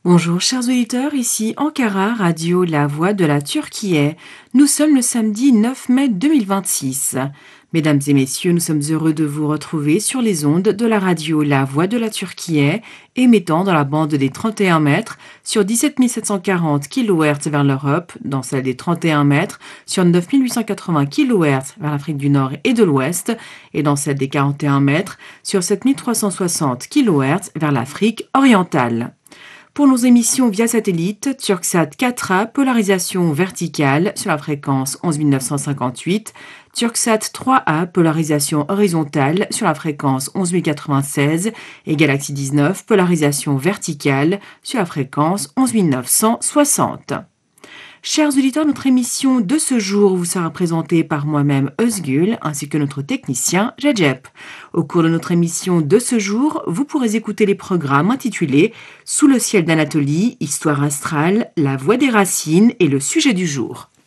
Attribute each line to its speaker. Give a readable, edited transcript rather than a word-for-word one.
Speaker 1: Bonjour chers auditeurs, ici Ankara, radio La Voix de la Turquie. Nous sommes le samedi 9 mai 2026. Mesdames et messieurs, nous sommes heureux de vous retrouver sur les ondes de la radio La Voix de la Turquie, émettant dans la bande des 31 mètres sur 17 740 kHz vers l'Europe, dans celle des 31 mètres sur 9 880 kHz vers l'Afrique du Nord et de l'Ouest, et dans celle des 41 mètres sur 7 360 kHz vers l'Afrique orientale. Pour nos émissions via satellite, Turksat 4A, polarisation verticale sur la fréquence 11 958, Turksat 3A, polarisation horizontale sur la fréquence 11 096 et Galaxy 19, polarisation verticale sur la fréquence 11 960. Chers auditeurs, notre émission de ce jour vous sera présentée par moi-même Özgül ainsi que notre technicien Recep. Au cours de notre émission de ce jour, vous pourrez écouter les programmes intitulés Sous le ciel d'Anatolie, Histoire astrale, La voix des racines et le sujet du jour.